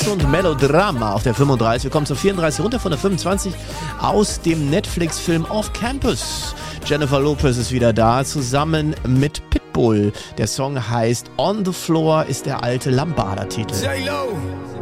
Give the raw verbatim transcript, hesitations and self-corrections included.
und Melodrama auf der fünfunddreißig. Wir kommen zur vierunddreißig, runter von der fünfundzwanzig aus dem Netflix-Film Off Campus. Jennifer Lopez ist wieder da, zusammen mit Pitbull. Der Song heißt On the Floor, ist der alte Lambada-Titel. J-Lo.